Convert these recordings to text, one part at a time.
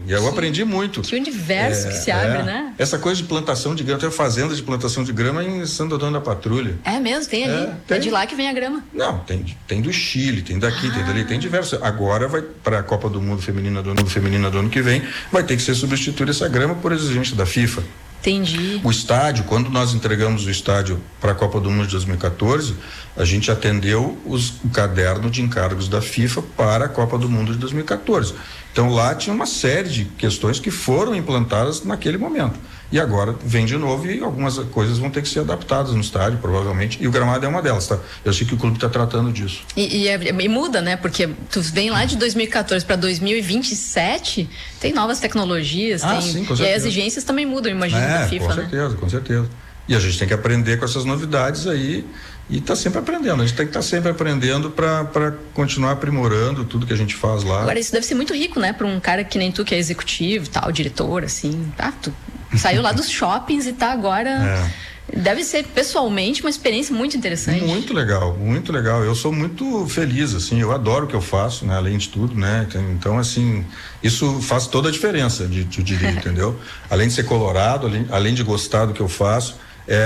E eu aprendi muito. Que universo que se abre, né? Essa coisa de plantação de grama, tem fazenda de plantação de grama em Santo Antônio da Patrulha. É mesmo? Tem ali? Tem. É de lá que vem a grama? Não, tem do Chile, tem daqui, tem dali, tem diversos. Agora vai para a Copa do Mundo Feminina do ano que vem, vai ter que ser substituída essa grama por exigência da FIFA. Entendi. O estádio, quando nós entregamos o estádio para a Copa do Mundo de 2014, a gente atendeu o caderno de encargos da FIFA para a Copa do Mundo de 2014. Então lá tinha uma série de questões que foram implantadas naquele momento. E agora vem de novo e algumas coisas vão ter que ser adaptadas no estádio, provavelmente. E o gramado é uma delas, tá? Eu sei que o clube está tratando disso. E muda, né? Porque tu vem lá de 2014 para 2027, tem novas tecnologias, sim, com certeza. E as exigências também mudam, imagino, da FIFA, com certeza. E a gente tem que aprender com essas novidades aí e tá sempre aprendendo. A gente tem que estar sempre aprendendo para continuar aprimorando tudo que a gente faz lá. Agora, isso deve ser muito rico, né? Para um cara que nem tu, que é executivo, tal, diretor, assim, tá? Tu saiu lá dos shoppings e tá agora... Deve ser, pessoalmente, uma experiência muito interessante. Muito legal, muito legal. Eu sou muito feliz, assim, eu adoro o que eu faço, né? Além de tudo, né? Então, assim, isso faz toda a diferença, eu diria, entendeu? Além de ser colorado, além de gostar do que eu faço,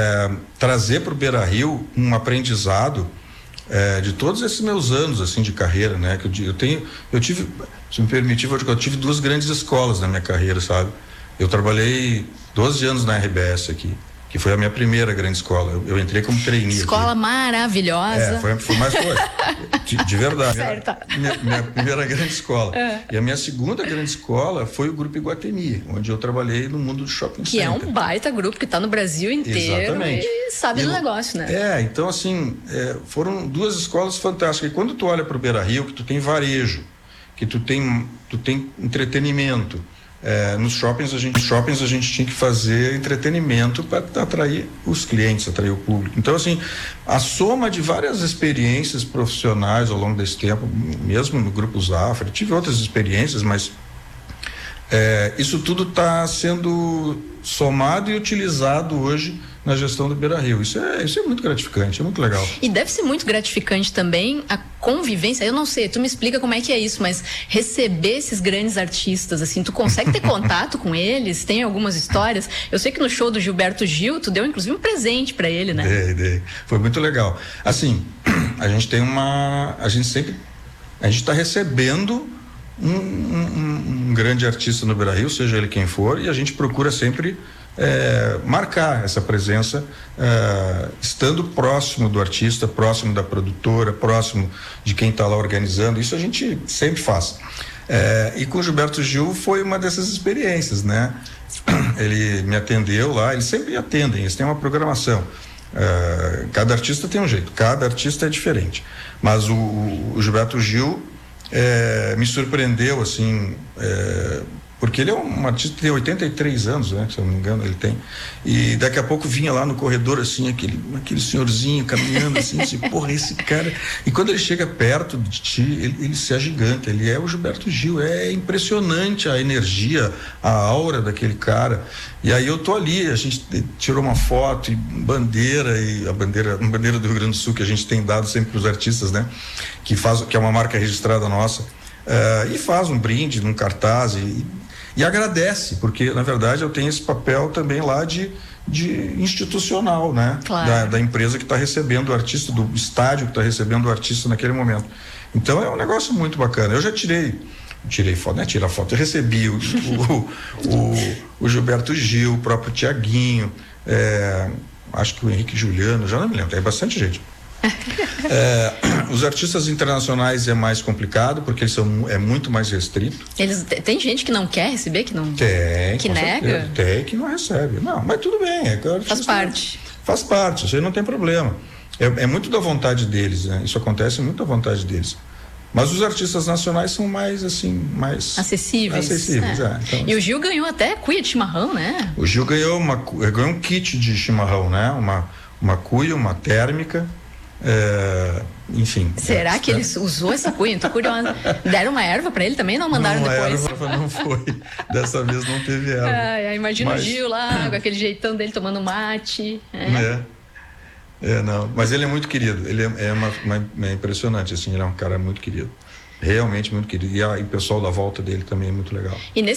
trazer para o Beira-Rio um aprendizado de todos esses meus anos, assim, de carreira, né? Que eu tive, se me permitir, eu tive 2 grandes escolas na minha carreira, sabe? Eu trabalhei 12 anos na RBS aqui, que foi a minha primeira grande escola. Eu entrei como trainee. Escola aqui. Maravilhosa. Foi mais coisa. De verdade. Certa. Minha primeira grande escola. E a minha segunda grande escola foi o Grupo Iguatemi, onde eu trabalhei no mundo do shopping que center. É um baita grupo que está no Brasil inteiro. Exatamente. E sabe do negócio, né? Então assim, foram 2 escolas fantásticas. E quando tu olha para o Beira-Rio, que tu tem varejo, que tu tem entretenimento, nos shoppings a gente tinha que fazer entretenimento para atrair os clientes, atrair o público. Então, assim, a soma de várias experiências profissionais ao longo desse tempo, mesmo no Grupo Zafra, tive outras experiências, mas isso tudo está sendo somado e utilizado hoje na gestão do Beira-Rio. Isso é muito gratificante, é muito legal. E deve ser muito gratificante também a convivência. Eu não sei, tu me explica como é que é isso, mas receber esses grandes artistas, assim, tu consegue ter contato com eles? Tem algumas histórias? Eu sei que no show do Gilberto Gil, tu deu inclusive um presente para ele, né? Dei. Foi muito legal. Assim, a gente está recebendo um grande artista no Beira-Rio, seja ele quem for, e a gente procura sempre marcar essa presença, estando próximo do artista, próximo da produtora, próximo de quem está lá organizando. Isso a gente sempre faz. E com o Gilberto Gil foi uma dessas experiêncies, né? Ele me atendeu lá, eles sempre atendem, eles têm uma programação. Cada artista tem um jeito, cada artista é diferente. Mas o Gilberto Gil me surpreendeu, assim, porque ele é um artista que tem 83 anos, né? Se eu não me engano, ele tem. E daqui a pouco vinha lá no corredor, assim, aquele senhorzinho caminhando, assim, porra, esse cara. E quando ele chega perto de ti, ele se agiganta. Ele é o Gilberto Gil. É impressionante a energia, a aura daquele cara. E aí eu tô ali, a gente tirou uma foto e bandeira, a bandeira do Rio Grande do Sul, que a gente tem dado sempre para os artistas, né? Que é uma marca registrada nossa. E faz um brinde num cartaz e agradece, porque na verdade eu tenho esse papel também lá de institucional, né? Claro. Da empresa que está recebendo o artista, do estádio que está recebendo o artista naquele momento. Então é um negócio muito bacana. Eu já tirei foto, né? Tirar foto. Eu recebi o Gilberto Gil, o próprio Tiaguinho, acho que o Henrique Juliano, já não me lembro, tem bastante gente. Os artistas internacionais é mais complicado porque eles é muito mais restrito. Tem gente que não quer receber, que nega? Tem que não recebe. Não, mas tudo bem. Faz parte. Faz parte, isso aí não tem problema. É muito da vontade deles, né? Isso acontece muito da vontade deles. Mas os artistas nacionais são mais, assim, mais acessíveis. Então, e o Gil ganhou até cuia de chimarrão, né? O Gil ganhou um kit de chimarrão, né? Uma cuia, uma térmica. Enfim. Será que ele usou essa cuia? Tô curiosa. Deram uma erva pra ele também? Não mandaram depois? Erva não foi. Dessa vez não teve erva. Imagina o Gil lá, com aquele jeitão dele tomando mate. Não. Mas ele é muito querido. Ele é impressionante, assim. Ele é um cara muito querido. Realmente muito querido. E o pessoal da volta dele também é muito legal. E